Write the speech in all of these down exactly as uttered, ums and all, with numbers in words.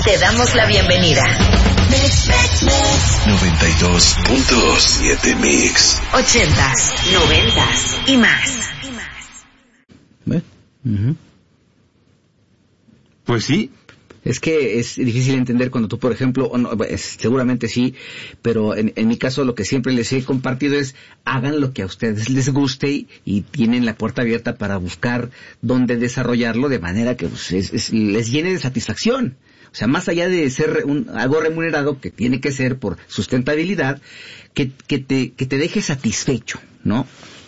Te damos la bienvenida. noventa y dos punto siete Mix. Ochentas, noventas y más. ¿Ve? Uh-huh. Pues sí. Es que es difícil entender cuando tú, por ejemplo, o no, pues, seguramente sí, pero en, en mi caso lo que siempre les he compartido es hagan lo que a ustedes les guste y, y tienen la puerta abierta para buscar dónde desarrollarlo de manera que pues, es, es, les llene de satisfacción. O sea, más allá de ser un, algo remunerado, que tiene que ser por sustentabilidad, que, que, te, que te deje satisfecho, ¿no?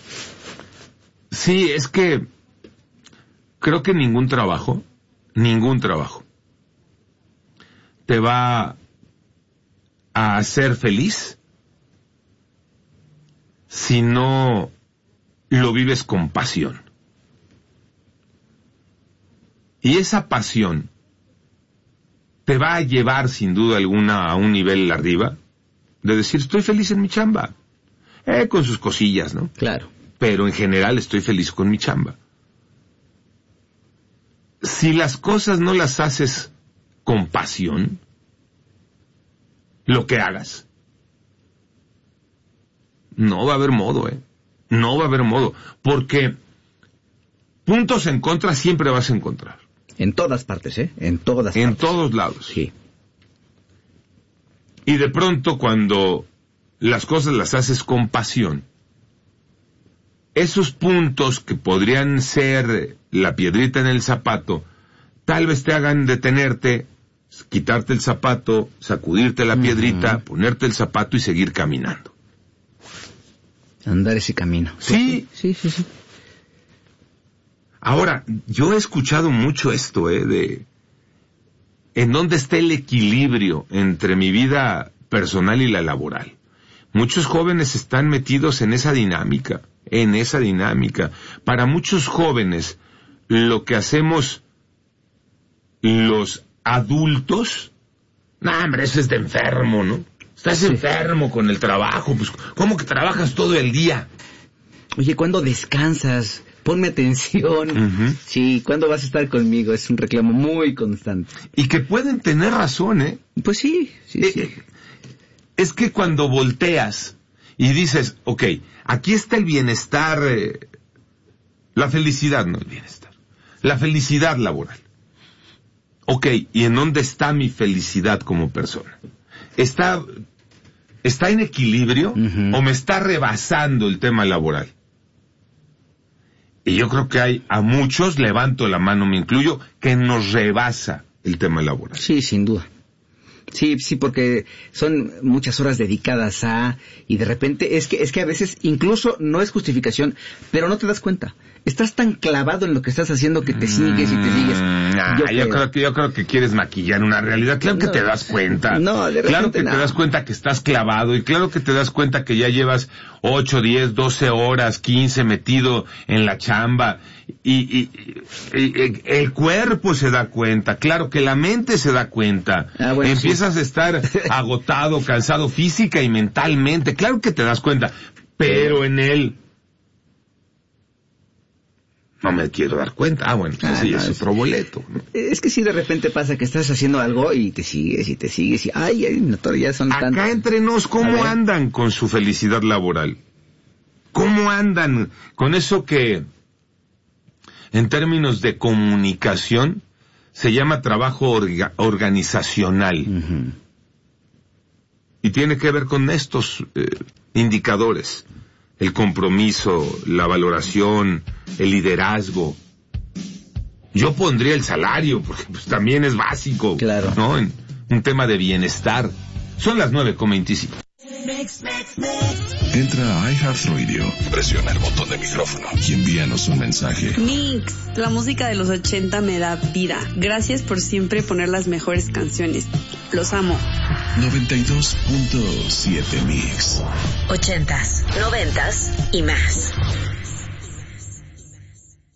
Sí, es que creo que ningún trabajo, ningún trabajo te va a hacer feliz si no lo vives con pasión. Y esa pasión te va a llevar sin duda alguna a un nivel arriba de decir estoy feliz en mi chamba, eh, con sus cosillas, ¿no? Claro. Pero en general estoy feliz con mi chamba. Si las cosas no las haces con pasión, lo que hagas, no va a haber modo, ¿eh? No va a haber modo, porque puntos en contra siempre vas a encontrar. En todas partes, ¿eh? En todas En partes. todos lados. Sí. Y de pronto cuando las cosas las haces con pasión, esos puntos que podrían ser la piedrita en el zapato, tal vez te hagan detenerte, quitarte el zapato, sacudirte la piedrita, uh-huh. ponerte el zapato y seguir caminando. Andar ese camino. Sí. Sí, sí, sí. Ahora, yo he escuchado mucho esto, ¿eh? De en dónde está el equilibrio entre mi vida personal y la laboral. Muchos jóvenes están metidos en esa dinámica, en esa dinámica. Para muchos jóvenes, lo que hacemos los adultos, no, hombre, eso es de enfermo, ¿no? Estás sí. enfermo con el trabajo, pues, ¿cómo que trabajas todo el día? Oye, ¿cuándo descansas? Ponme atención. Uh-huh. Sí, ¿cuándo vas a estar conmigo? Es un reclamo muy constante. Y que pueden tener razón, ¿eh? Pues sí, sí, eh, sí. Es que cuando volteas y dices, ok, aquí está el bienestar, eh, la felicidad, no el bienestar, la felicidad laboral. Ok, ¿y en dónde está mi felicidad como persona? ¿Está, está en equilibrio uh-huh. o me está rebasando el tema laboral? Y yo creo que hay a muchos, levanto la mano, me incluyo, que nos rebasa el tema laboral. Sí, sin duda. Sí, sí, porque son muchas horas dedicadas a, y de repente, es que, es que a veces incluso no es justificación, pero no te das cuenta. Estás tan clavado en lo que estás haciendo que te sigues y te sigues. Ah, yo, yo, creo que, yo creo que quieres maquillar una realidad. Claro que no, te das cuenta. No, de repente Claro que no. te das cuenta que estás clavado y claro que te das cuenta que ya llevas ocho, diez, doce horas, quince metido en la chamba. Y, y, y, y el cuerpo se da cuenta. Claro que la mente se da cuenta. Ah, bueno, Empiezas sí. a estar agotado, cansado física y mentalmente. Claro que te das cuenta. Pero en él no me quiero dar cuenta. Ah, bueno, pues ah, sí, no, es otro boleto, ¿no? Es que sí, de repente pasa que estás haciendo algo y te sigues y te sigues y ay, ay, no, ya son Acá tantos. entre nos, ¿cómo andan con su felicidad laboral? ¿Cómo andan con eso que en términos de comunicación se llama trabajo orga, organizacional? Uh-huh. Y tiene que ver con estos eh, indicadores. El compromiso, la valoración, el liderazgo. Yo pondría el salario, porque pues también es básico, claro, ¿no? En un tema de bienestar. Son las nueve con veinticinco. Entra a iHeartRadio, presiona el botón de micrófono y envíanos un mensaje. Mix, la música de los ochenta me da vida. Gracias por siempre poner las mejores canciones. Los amo. noventa y dos punto siete Mix. Ochentas, noventas y más.